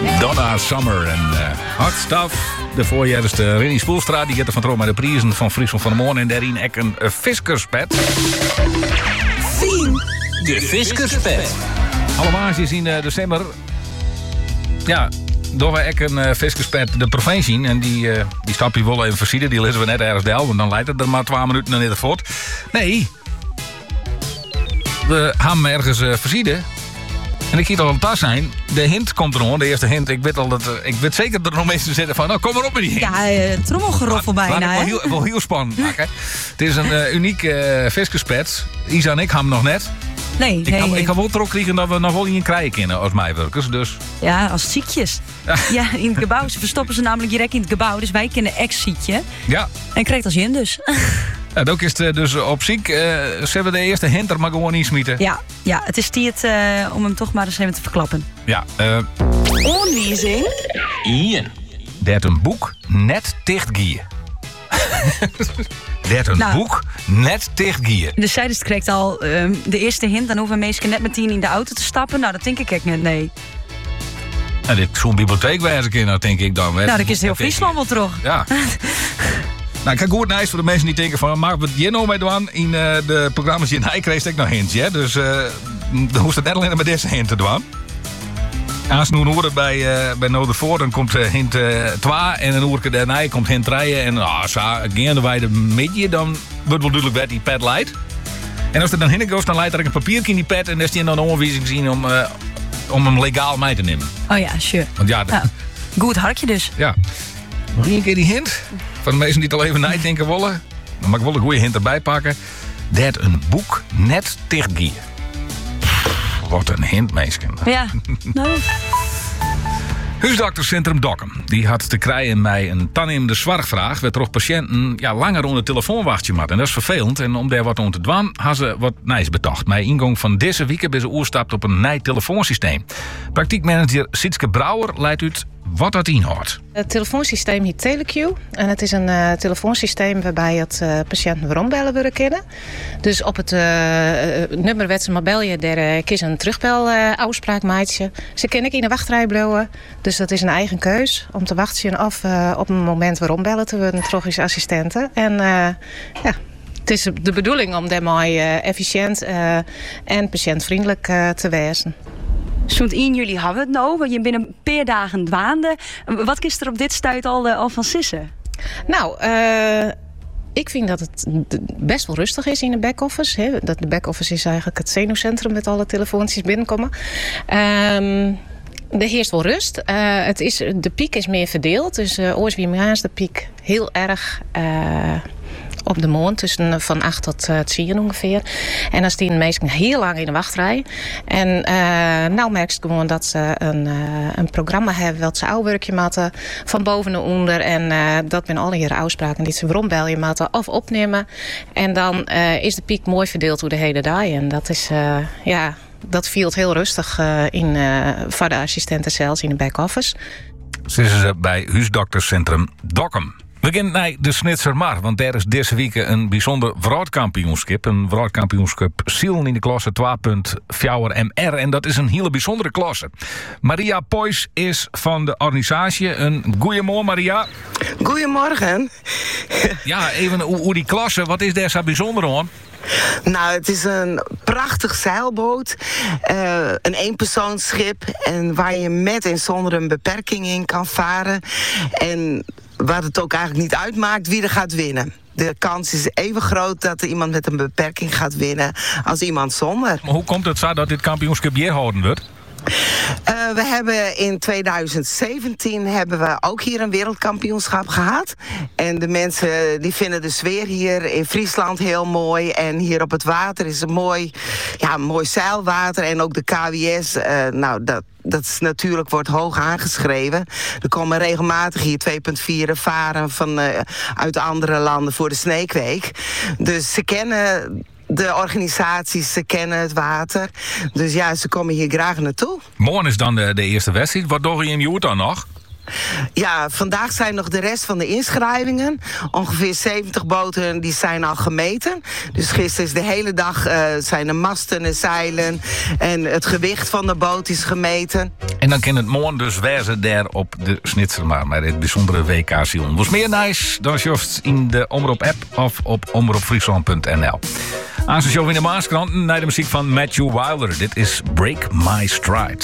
Donna Summer en Hot Stuff. De voorjaarste Rennie Spoelstra, die gaat er van trouw met de prijzen van Friesland van de Moon. En daarin ook een viskerspet. Fien, de viskerspet. Allemaal is in december. Ja, door wij ook een viskerspet de provincie. En die stap je wel even versieden. Die lezen we net ergens del, want dan leidt het er maar 2 minuten naar net voort. Nee. We gaan hem ergens versieden. En ik zie het al een tas zijn. De hint komt er nog, de eerste hint. Ik weet zeker dat er nog mensen zitten van... Nou, kom maar op met die hint. Ja, trommelgeroffel bijna, hè? Ik wil heel spannend maken. Het is een uniek viskerspet. Isa en ik gaan hem nog net. Nee. Ik ga wel erop krijgen dat we nog wel in krijgen kunnen als mijwerkers. Dus. Ja, als ziekjes. Ja, in het gebouw. Ze verstoppen ze namelijk direct in het gebouw. Dus wij kennen ex-ziekje. Ja. En krijgt als in dus. Ja, ook is het dus op ziek. Ze hebben de eerste hint er maar gewoon insmieten. Ja, het is tijd om hem toch maar eens even te verklappen. Ja. Aanwijzing. Ian. Dat een boek net dichtgieën. Dat een boek net dichtgieën. Dus zij krijgt al de eerste hint. Dan hoeven mensen net meteen in de auto te stappen. Nou, dat denk ik echt net, nee. Nou, dit zo'n bibliotheek wijzen kunnen, denk ik dan. Nou, dan is heel Friesland wel terug. Ja. Nou, kijk goed nice voor de mensen die denken van... Maar wat je nou mee doen in de programma's die hij kreeg ik nog hints, hè? Dus dan hoeft het net alleen maar deze hint te doen. Als nu een uur bij Noordervoort, dan komt hint 2 en een uur daarna komt hint 3 en zo gaan wij de midje, dan wordt wel duidelijk wat die pad leidt. En als er dan heen gaat, dan leidt er een papiertje in die pad en dan is die dan een aanwijzing zien om hem legaal mee te nemen. Oh ja, sure. Want ja, goed hartje dus. Ja. Nog één keer die hint. Van de mensen die het al even nadenken willen. Dan mag ik wel een goede hint erbij pakken. Dat een boek net dichtgieën. Wat een hint, mensen. Ja, nou... Huisdokterscentrum Dokkum. Die had te krijgen bij een tannemende zorgvraag. Werd toch patiënten langer onder de telefoon wachten moeten. En dat is vervelend. En om daar wat aan te doen, hadden ze wat nijs bedacht. Met ingang van deze week hebben ze oerstapt op een nij telefoonsysteem. Praktijkmanager Sietske Brouwer leidt uit wat dat inhoudt. Het telefoonsysteem heet Telequeue. En het is een telefoonsysteem waarbij het patiënten waarombellen willen kennen. Dus op het nummer wat ze maar bellen, daar kies een terugbelafspraak maatje. Ze kennen ik in de wachtrij blijven. Dus dat is een eigen keus om te wachten of op een moment waarombellen te worden, trogische assistenten. En het is de bedoeling om daarmee efficiënt en patiëntvriendelijk te wezen. Zo'n 1 juli hadden we het nou, want je binnen een paar dagen dwaande. Wat is er op dit stuit al van sissen? Nou, ik vind dat het best wel rustig is in de back-office. Hè. De back-office is eigenlijk het zenuwcentrum met alle telefoontjes binnenkomen. Er heerst wel rust. De piek is meer verdeeld. Dus ooit wie is de piek heel erg... op de morgen, tussen van 8 tot 10 ongeveer. En dan staan de meesten heel lang in de wachtrij. En nou merk je gewoon dat ze een programma hebben wat ze uitwerkje maken van boven naar onder. En dat zijn alle hier afspraken die ze waarom bel je maken of opnemen. En dan is de piek mooi verdeeld door de hele dag. En dat is dat viel heel rustig voor de assistenten zelfs in de back-office. Zitten ze bij Huisdokterscentrum Dokkum. We beginnen naar de Snitsermar, want daar is deze week een bijzonder vrouwkampioenschap. Een vrouwkampioenschap Zielen in de klasse 2.4 MR. En dat is een hele bijzondere klasse. Maria Poys is van de organisatie. Een goeiemorgen, Maria. Goedemorgen. Ja, even hoe die klasse, wat is daar zo bijzonder aan? Nou, het is een prachtig zeilboot. Een eenpersoonsschip. En waar je met en zonder een beperking in kan varen. En wat het ook eigenlijk niet uitmaakt wie er gaat winnen. De kans is even groot dat er iemand met een beperking gaat winnen als iemand zonder. Maar hoe komt het zo dat dit kampioenschap hier gehouden wordt? We hebben in 2017 hebben we ook hier een wereldkampioenschap gehad. En de mensen die vinden de sfeer hier in Friesland heel mooi. En hier op het water is een mooi zeilwater. En ook de KWS, dat is natuurlijk wordt hoog aangeschreven. Er komen regelmatig hier 2.4 varen uit andere landen voor de Sneekweek. Dus ze kennen de organisaties, ze kennen het water. Dus ja, ze komen hier graag naartoe. Morgen is dan de eerste wedstrijd. Wat doe je in je dan nog? Ja, vandaag zijn nog de rest van de inschrijvingen. Ongeveer 70 boten die zijn al gemeten. Dus gisteren is de hele dag zijn de masten en zeilen. En het gewicht van de boot is gemeten. En dan kan het morgen dus wezen daar op de Snitsermaar. Met het bijzondere WK-sion. Was meer nice dan just in de Omroep-app of op omroepfriesland.nl. Aan zijn show in de Maaskrant naar de muziek van Matthew Wilder. Dit is Break My Stride.